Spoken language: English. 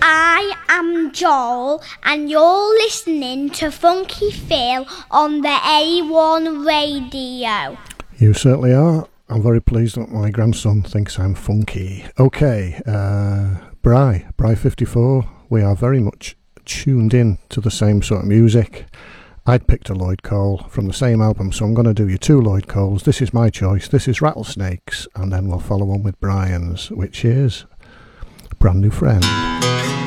I am Joel, and you're listening to Funky Phil on the A1 radio. You certainly are. I'm very pleased that my grandson thinks I'm funky. Okay, Bry 54, we are very much tuned in to the same sort of music. I'd picked a Lloyd Cole from the same album, so I'm going to do you two Lloyd Coles. This is my choice. This is Rattlesnakes, and then we'll follow on with Brian's, which is Brand New Friend.